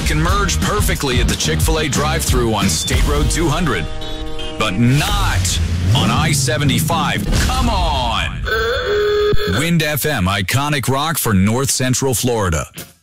can merge perfectly at the Chick-fil-A drive-thru on State Road 200, but not on I-75. Come on! Wind FM, iconic rock for North Central Florida.